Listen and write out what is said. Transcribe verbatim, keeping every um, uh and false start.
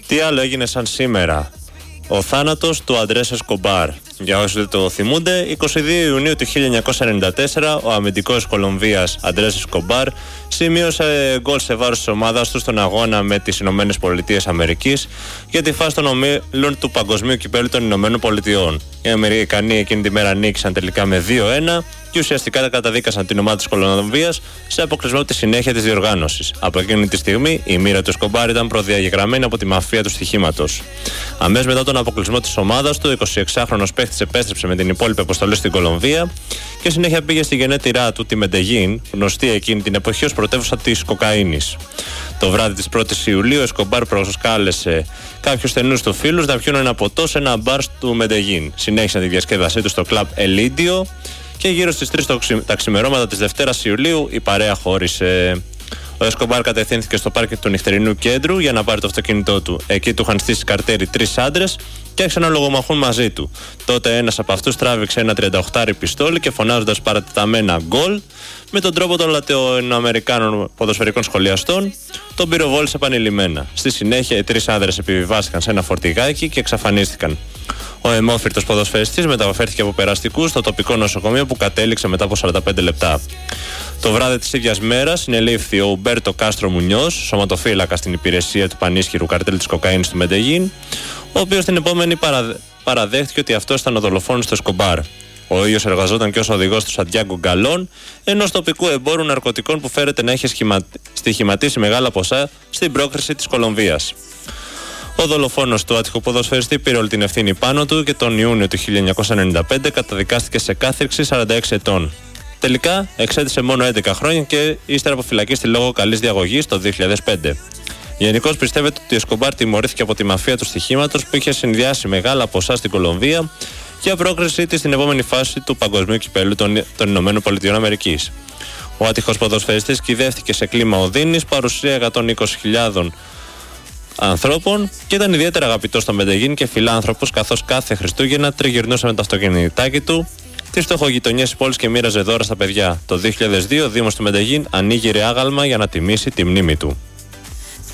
Τι άλλο έγινε σαν σήμερα? Ο θάνατος του Αντρές Εσκομπάρ. Για όσοι δεν το θυμούνται, εικοστή δεύτερη Ιουνίου του χίλια εννιακόσια ενενήντα τέσσερα ο αμυντικός Κολομβίας Αντρές Εσκομπάρ σημείωσε γκολ σε βάρος της ομάδας του στον αγώνα με τις Ηνωμένες Πολιτείες Αμερικής για τη φάση των ομίλων του Παγκοσμίου Κυπέλλου των Ηνωμένων Πολιτειών. Οι Αμερικανοί εκείνη τη μέρα νίκησαν τελικά με δύο ένα και ουσιαστικά καταδίκασαν την ομάδα της Κολομβίας σε αποκλεισμό από τη συνέχεια της διοργάνωσης. Από εκείνη τη στιγμή η μοίρα του Εσκομπάρ ήταν προδιαγεγραμμένη από τη μαφία του στοιχήματος. Αμέσως μετά τον αποκλεισμό της ομάδας του, ο εικοσιεξάχρονος παίκτης επέστρεψε με την υπόλοιπη αποστολή στην Κολομβία και συνέχεια πήγε στη γενέτειρά του, τη Μεντεγίν, γνωστή εκείνη την εποχή ως πρωτεύουσα της κοκαίνης. Το βράδυ της πρώτης Ιουλίου, ο Εσκομπάρ προσκάλεσε κάποιους στενούς του φίλους να πιούν ένα ποτό σε ένα μπαρ του Μεντεγίν. Συνέχισαν τη διασκέδασή του στο κλαμπ Ελίντιο και γύρω στις τρεις τα ξημερώματα της Δευτέρας Ιουλίου η παρέα χώρισε. Ο Εσκομπάρ κατευθύνθηκε στο πάρκινγκ του νυχτερινού κέντρου για να πάρει το αυτοκίνητό του. Εκεί του είχαν στήσει καρτέρι τρεις άντρες και άρχισαν να λογομαχούν μαζί του. Τότε ένας από αυτούς τράβηξε ένα τριανταοκτάρι πιστόλι και φωνάζοντας παρατεταμένα γκολ, με τον τρόπο των Λατινοαμερικάνων ποδοσφαιρικών σχολιαστών, τον πυροβόλησε επανειλημμένα. Στη συνέχεια, οι τρεις άνδρες επιβιβάστηκαν σε ένα φορτηγάκι και εξαφανίστηκαν. Ο αιμόφυρτος ποδοσφαιριστής μεταφέρθηκε από περαστικούς στο τοπικό νοσοκομείο που κατέληξε μετά από σαράντα πέντε λεπτά. Το βράδυ της ίδιας μέρας συνελήφθη ο Ουμπέρτο Κάστρο Μουνιός, σωματοφύλακα στην υπηρεσία του πανίσχυρου καρτέλ της κοκαίνης του Μεντεγίν, ο οποίος την επόμενη παραδε... παραδέχτηκε ότι αυτός ήταν ο δολοφόνος του Εσκομπάρ. Ο ίδιος εργαζόταν και ως οδηγός του Σαντιάγκο Γκαλών, ενός τοπικού εμπόρου ναρκωτικών που φέρεται να είχε σχημα... στοιχηματίσει μεγάλα ποσά στην πρόκριση της Κολομβίας. Ο δολοφόνος του άτυχου ποδοσφαιριστή πήρε όλη την ευθύνη πάνω του και τον Ιούνιο του χίλια εννιακόσια ενενήντα πέντε καταδικάστηκε σε κάθριξη σαράντα έξι ετών. Τελικά εξέτησε μόνο έντεκα χρόνια και ύστερα αποφυλακίστηκε λόγω καλής διαγωγής το δύο χιλιάδες πέντε. Γενικώς πιστεύετε ότι ο Εσκομπάρ τιμωρήθηκε από τη μαφία του στοιχήματος που είχε συνδυάσει μεγάλα ποσά στην Κολομβία για πρόκρισή της στην επόμενη φάση του Παγκοσμίου Κυπέλλου των, των Ηνωμένων Πολιτειών Αμερικής. Ο άτυχος ποδοσφαιριστής κυδεύτηκε σε κλίμα οδύνης, παρουσία εκατόν είκοσι χιλιάδων ανθρώπων και ήταν ιδιαίτερα αγαπητός στο Μεντεγίν και φιλάνθρωπος, καθώς κάθε Χριστούγεννα τριγυρνούσε με το αυτοκινητάκι του τις στοχογειτονιές της πόλης και μοίραζε δώρα στα παιδιά. Το δύο χιλιάδες δύο ο Δήμος του Μεντεγίν ανοίγει άγαλμα για να τιμήσει τη μνήμη του.